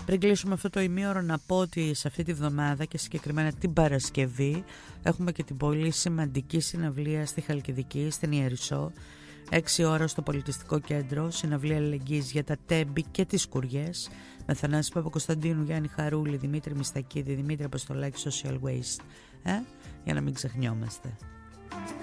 Πριν κλείσουμε αυτό το ημίωρο, να πω ότι σε αυτή τη βδομάδα και συγκεκριμένα την Παρασκευή έχουμε και την πολύ σημαντική συναυλία στη Χαλκιδική, στην Ιερισσό, 6 ώρα στο Πολιτιστικό Κέντρο, συναυλία αλληλεγγύης για τα Τέμπη και τις Σκουριές, με Θανάση Παπακοσταντίνου, Γιάννη Χαρούλη, Δημήτρη Μιστακίδη, Δημήτρη Αποστολάκη, Social Waste, για να μην ξεχνιόμαστε.